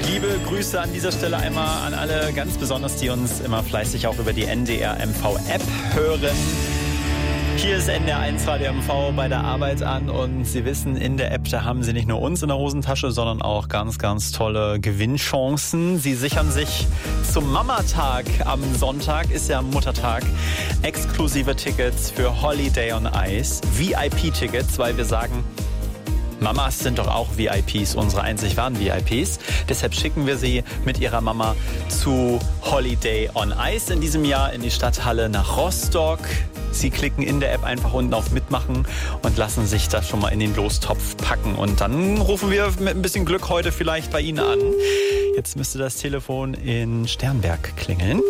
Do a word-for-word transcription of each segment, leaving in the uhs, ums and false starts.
Liebe Grüße an dieser Stelle einmal an alle, ganz besonders die uns immer fleißig auch über die N D R M V-App hören. Hier ist N D R eins Radio M V bei der Arbeit an und Sie wissen, in der App, da haben Sie nicht nur uns in der Hosentasche, sondern auch ganz, ganz tolle Gewinnchancen. Sie sichern sich zum Mamatag am Sonntag, ist ja Muttertag, exklusive Tickets für Holiday on Ice, V I P-Tickets, weil wir sagen, Mamas sind doch auch V I Ps, unsere einzig wahren V I Ps. Deshalb schicken wir sie mit ihrer Mama zu Holiday on Ice in diesem Jahr in die Stadthalle nach Rostock. Sie klicken in der App einfach unten auf Mitmachen und lassen sich das schon mal in den Lostopf packen. Und dann rufen wir mit ein bisschen Glück heute vielleicht bei Ihnen an. Jetzt müsste das Telefon in Sternberg klingeln.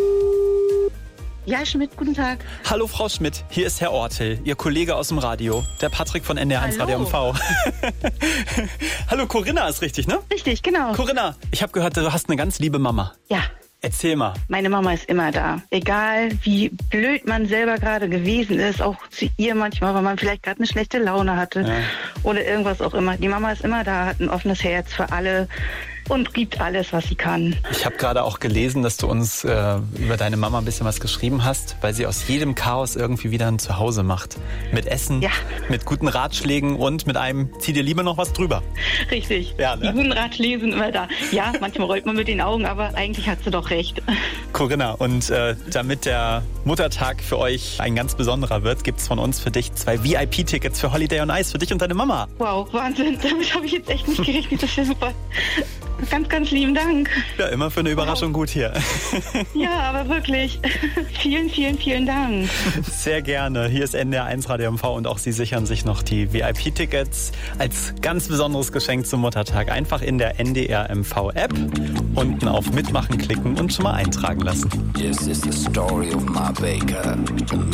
Ja, Schmidt, guten Tag. Hallo Frau Schmidt, hier ist Herr Ortel, Ihr Kollege aus dem Radio, der Patrick von N D R eins Radio M V. Hallo, Corinna ist richtig, ne? Richtig, genau. Corinna, ich habe gehört, du hast eine ganz liebe Mama. Ja. Erzähl mal. Meine Mama ist immer da. Egal, wie blöd man selber gerade gewesen ist, auch zu ihr manchmal, weil man vielleicht gerade eine schlechte Laune hatte ja. oder irgendwas auch immer. Die Mama ist immer da, hat ein offenes Herz für alle und gibt alles, was sie kann. Ich habe gerade auch gelesen, dass du uns äh, über deine Mama ein bisschen was geschrieben hast, weil sie aus jedem Chaos irgendwie wieder ein Zuhause macht. Mit Essen, ja. mit guten Ratschlägen und mit einem, zieh dir lieber noch was drüber. Richtig, ja, ne? Die guten Ratschläge sind immer da. Ja, manchmal rollt man mit den Augen, aber eigentlich hat sie doch recht. Corinna, und äh, damit der Muttertag für euch ein ganz besonderer wird, gibt's von uns für dich zwei V I P-Tickets für Holiday on Ice für dich und deine Mama. Wow, Wahnsinn, damit habe ich jetzt echt nicht gerechnet, das ist ja super. Ganz, ganz lieben Dank. Ja, immer für eine Überraschung wow. gut hier. Ja, aber wirklich. Vielen, vielen, vielen Dank. Sehr gerne. Hier ist N D R eins Radio M V und auch Sie sichern sich noch die V I P-Tickets als ganz besonderes Geschenk zum Muttertag. Einfach in der N D R M V-App unten auf Mitmachen klicken und schon mal eintragen lassen. This is the story of my baker.